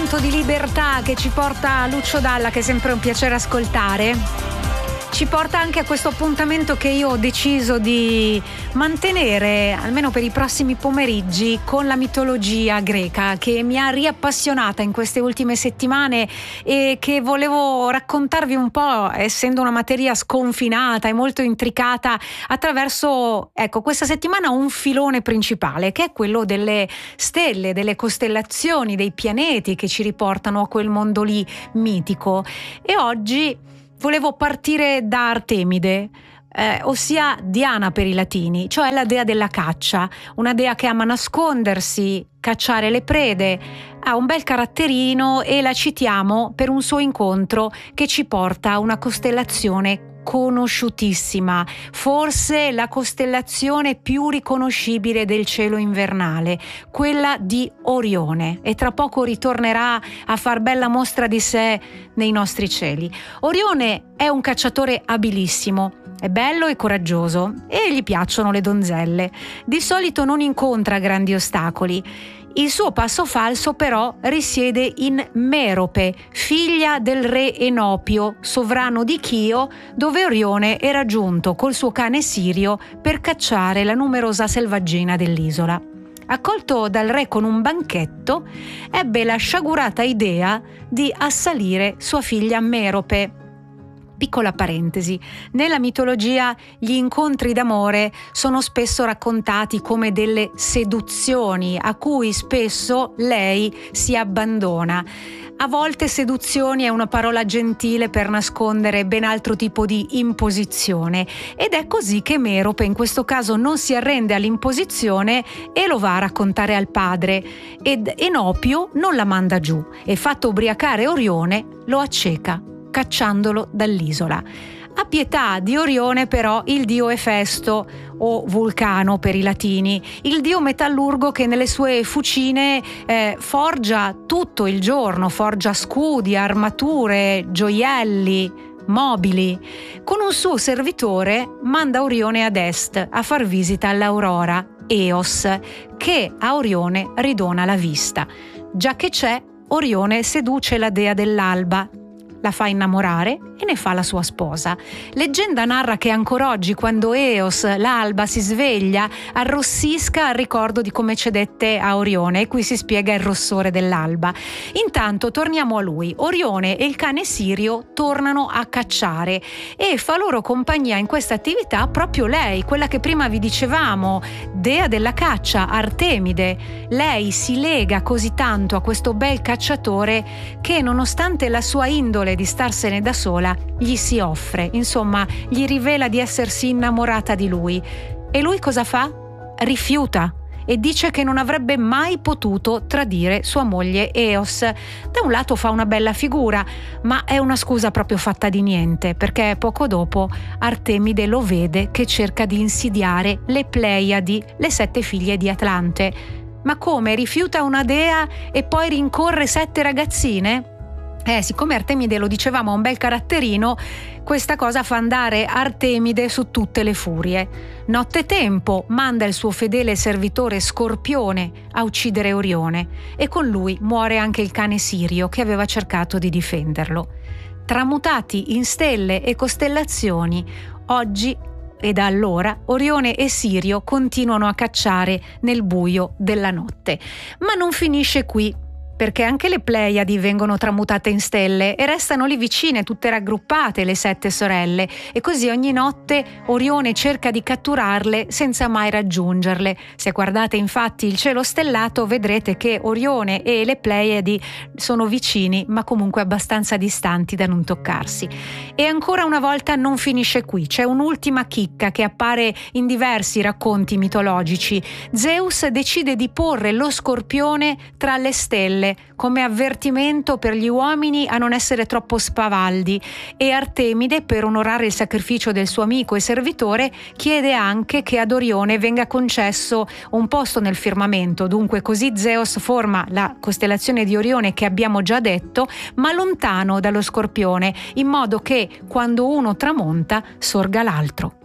canto di libertà che ci porta Lucio Dalla, che è sempre un piacere ascoltare, ci porta anche a questo appuntamento che io ho deciso di mantenere, almeno per i prossimi pomeriggi, con la mitologia greca, che mi ha riappassionata in queste ultime settimane e che volevo raccontarvi un po', essendo una materia sconfinata e molto intricata, attraverso, ecco, questa settimana un filone principale, che è quello delle stelle, delle costellazioni, dei pianeti che ci riportano a quel mondo lì mitico. E oggi volevo partire da Artemide, ossia Diana per i latini, cioè la dea della caccia, una dea che ama nascondersi, cacciare le prede, ha un bel caratterino e la citiamo per un suo incontro che ci porta a una costellazione conosciutissima, forse la costellazione più riconoscibile del cielo invernale, quella di Orione, e tra poco ritornerà a far bella mostra di sé nei nostri cieli. Orione è un cacciatore abilissimo, è bello e coraggioso e gli piacciono le donzelle. Di solito non incontra grandi ostacoli. Il suo passo falso però risiede in Merope, figlia del re Enopio, sovrano di Chio, dove Orione era giunto col suo cane Sirio per cacciare la numerosa selvaggina dell'isola. Accolto dal re con un banchetto, ebbe la sciagurata idea di assalire sua figlia Merope. Piccola parentesi, nella mitologia gli incontri d'amore sono spesso raccontati come delle seduzioni a cui spesso lei si abbandona. A volte seduzioni è una parola gentile per nascondere ben altro tipo di imposizione, ed è così che Merope in questo caso non si arrende all'imposizione e lo va a raccontare al padre, ed Enopio non la manda giù e, fatto ubriacare Orione, lo acceca cacciandolo dall'isola. A pietà di Orione però il dio Efesto, o Vulcano per i latini, il dio metallurgo che nelle sue fucine forgia tutto il giorno, forgia scudi, armature, gioielli, mobili. Con un suo servitore manda Orione ad est a far visita all'aurora, Eos, che a Orione ridona la vista. Già che c'è, Orione seduce la dea dell'alba, la fa innamorare e ne fa la sua sposa. Leggenda narra che ancora oggi, quando Eos, l'alba, si sveglia, arrossisca al ricordo di come cedette a Orione, e qui si spiega il rossore dell'alba. Intanto torniamo a lui. Orione e il cane Sirio tornano a cacciare e fa loro compagnia in questa attività proprio lei, quella che prima vi dicevamo, dea della caccia, Artemide. Lei si lega così tanto a questo bel cacciatore che, nonostante la sua indole di starsene da sola, gli si offre, insomma, gli rivela di essersi innamorata di lui. E lui cosa fa? Rifiuta e dice che non avrebbe mai potuto tradire sua moglie Eos. Da un lato fa una bella figura, ma è una scusa proprio fatta di niente, perché poco dopo Artemide lo vede che cerca di insidiare le Pleiadi, le 7 figlie di Atlante. Ma come? Rifiuta una dea e poi rincorre 7 ragazzine? Siccome Artemide, lo dicevamo, ha un bel caratterino, questa cosa fa andare Artemide su tutte le furie. Nottetempo manda il suo fedele servitore Scorpione a uccidere Orione, e con lui muore anche il cane Sirio che aveva cercato di difenderlo. Tramutati in stelle e costellazioni, oggi e da allora Orione e Sirio continuano a cacciare nel buio della notte. Ma non finisce qui, perché anche le Pleiadi vengono tramutate in stelle e restano lì vicine, tutte raggruppate, le 7 sorelle, e così ogni notte Orione cerca di catturarle senza mai raggiungerle. Se guardate infatti il cielo stellato vedrete che Orione e le Pleiadi sono vicini, ma comunque abbastanza distanti da non toccarsi. E ancora una volta non finisce qui, c'è un'ultima chicca che appare in diversi racconti mitologici. Zeus decide di porre lo Scorpione tra le stelle come avvertimento per gli uomini a non essere troppo spavaldi, e Artemide, per onorare il sacrificio del suo amico e servitore, chiede anche che ad Orione venga concesso un posto nel firmamento. Dunque così Zeus forma la costellazione di Orione che abbiamo già detto, ma lontano dallo Scorpione, in modo che quando uno tramonta sorga l'altro.